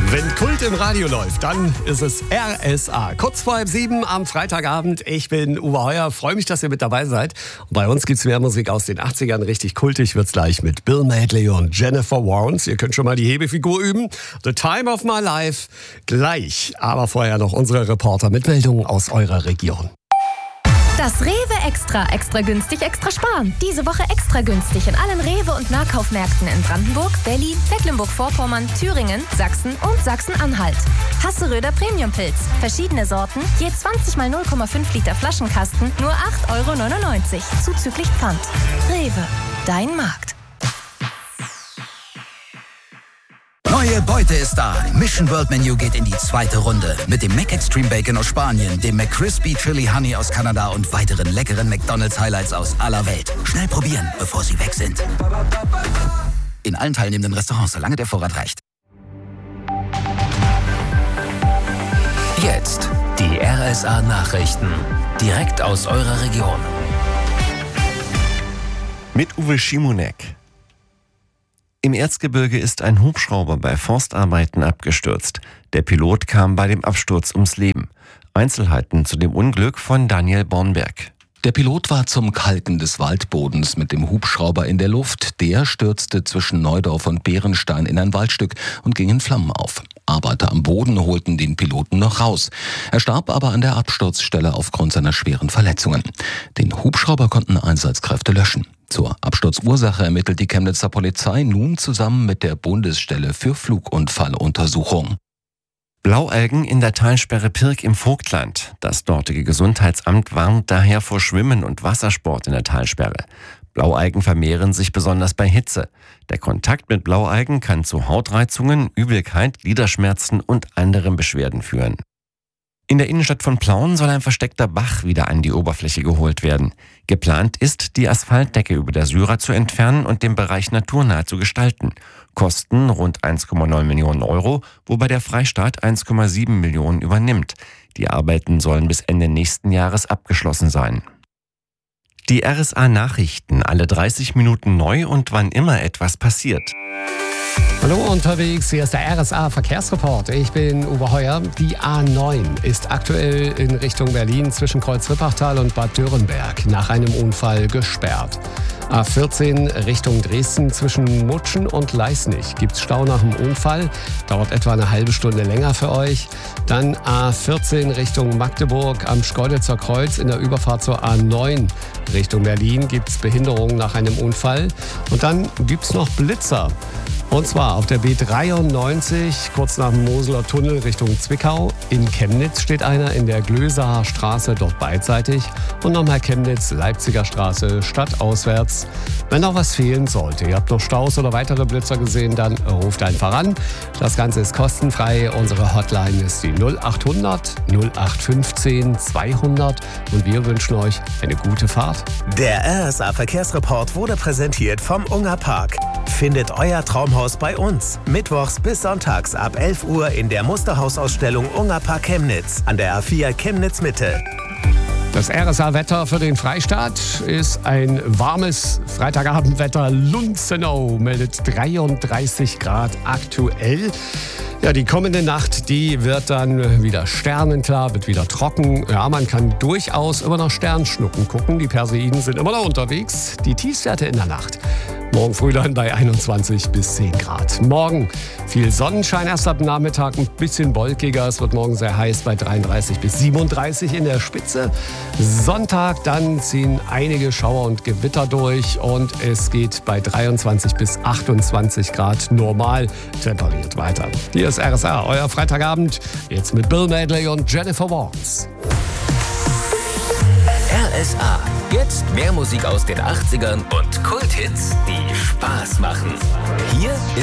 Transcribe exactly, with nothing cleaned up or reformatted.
Wenn Kult im Radio läuft, dann ist es R S A. Kurz vor halb sieben am Freitagabend. Ich bin Uwe Heuer. Freue mich, dass ihr mit dabei seid. Und bei uns gibt's mehr Musik aus den achtzigern. Richtig kultig wird's gleich mit Bill Medley und Jennifer Warnes. Ihr könnt schon mal die Hebefigur üben. The Time of My Life gleich. Aber vorher noch unsere Reporter mit Meldungen aus eurer Region. Das Rewe Extra. Extra günstig, extra sparen. Diese Woche extra günstig in allen Rewe- und Nahkaufmärkten in Brandenburg, Berlin, Mecklenburg-Vorpommern, Thüringen, Sachsen und Sachsen-Anhalt. Hasseröder Premiumpilz. Verschiedene Sorten, je zwanzig mal null Komma fünf Liter Flaschenkasten, nur acht Euro neunundneunzig. Zuzüglich Pfand. Rewe. Dein Markt. Neue Beute ist da. Mission World Menu geht in die zweite Runde. Mit dem Mac Extreme Bacon aus Spanien, dem McCrispy Chili Honey aus Kanada und weiteren leckeren McDonald's Highlights aus aller Welt. Schnell probieren, bevor sie weg sind. In allen teilnehmenden Restaurants, solange der Vorrat reicht. Jetzt die R S A Nachrichten. Direkt aus eurer Region. Mit Uwe Schimonek. Im Erzgebirge ist ein Hubschrauber bei Forstarbeiten abgestürzt. Der Pilot kam bei dem Absturz ums Leben. Einzelheiten zu dem Unglück von Daniel Bornberg. Der Pilot war zum Kalken des Waldbodens mit dem Hubschrauber in der Luft. Der stürzte zwischen Neudorf und Bärenstein in ein Waldstück und ging in Flammen auf. Arbeiter am Boden holten den Piloten noch raus. Er starb aber an der Absturzstelle aufgrund seiner schweren Verletzungen. Den Hubschrauber konnten Einsatzkräfte löschen. Zur Absturzursache ermittelt die Chemnitzer Polizei nun zusammen mit der Bundesstelle für Flugunfalluntersuchung. Blaualgen in der Talsperre Pirk im Vogtland. Das dortige Gesundheitsamt warnt daher vor Schwimmen und Wassersport in der Talsperre. Blaualgen vermehren sich besonders bei Hitze. Der Kontakt mit Blaualgen kann zu Hautreizungen, Übelkeit, Gliederschmerzen und anderen Beschwerden führen. In der Innenstadt von Plauen soll ein versteckter Bach wieder an die Oberfläche geholt werden. Geplant ist, die Asphaltdecke über der Syrer zu entfernen und den Bereich naturnah zu gestalten. Kosten rund eins Komma neun Millionen Euro, wobei der Freistaat eins Komma sieben Millionen übernimmt. Die Arbeiten sollen bis Ende nächsten Jahres abgeschlossen sein. Die R S A Nachrichten, alle dreißig Minuten neu und wann immer etwas passiert. Hallo unterwegs, hier ist der R S A Verkehrsreport. Ich bin Uwe Heuer. Die A neun ist aktuell in Richtung Berlin zwischen Kreuz-Wippachtal und Bad Dürrenberg nach einem Unfall gesperrt. A vierzehn Richtung Dresden zwischen Mutschen und Leisnig gibt's Stau nach dem Unfall. Dauert etwa eine halbe Stunde länger für euch. Dann A vierzehn Richtung Magdeburg am Schkeuditzer Kreuz in der Überfahrt zur A neun Richtung Berlin gibt's Behinderungen nach einem Unfall. Und dann gibt's noch Blitzer. Und zwar auf der B dreiundneunzig, kurz nach dem Moseler Tunnel Richtung Zwickau. In Chemnitz steht einer in der Glösaer Straße, dort beidseitig. Und nochmal Chemnitz, Leipziger Straße, stadtauswärts. Wenn noch was fehlen sollte, ihr habt noch Staus oder weitere Blitzer gesehen, dann ruft einfach an. Das Ganze ist kostenfrei. Unsere Hotline ist die null acht hundert null acht fünfzehn zweihundert. Und wir wünschen euch eine gute Fahrt. Der R S A Verkehrsreport wurde präsentiert vom Unger Park. Findet euer Traumhaus bei uns. Mittwochs bis sonntags ab elf Uhr in der Musterhausausstellung Unger Park Chemnitz an der A vier Chemnitz Mitte. Das R S A-Wetter für den Freistaat ist ein warmes Freitagabendwetter. Lunzenau meldet dreiunddreißig Grad aktuell. Ja, die kommende Nacht, die wird dann wieder sternenklar, wird wieder trocken. Ja, man kann durchaus immer noch Sternschnuppen gucken. Die Perseiden sind immer noch unterwegs. Die Tiefstwerte in der Nacht. Morgen früh dann bei einundzwanzig bis zehn Grad. Morgen viel Sonnenschein, erst ab Nachmittag ein bisschen wolkiger. Es wird morgen sehr heiß bei dreiunddreißig bis siebenunddreißig in der Spitze. Sonntag dann ziehen einige Schauer und Gewitter durch und es geht bei dreiundzwanzig bis achtundzwanzig Grad normal temperiert weiter. Hier ist R S A, euer Freitagabend, jetzt mit Bill Medley und Jennifer Warnes. R S A. Jetzt mehr Musik aus den achtzigern und Kulthits, die Spaß machen. Hier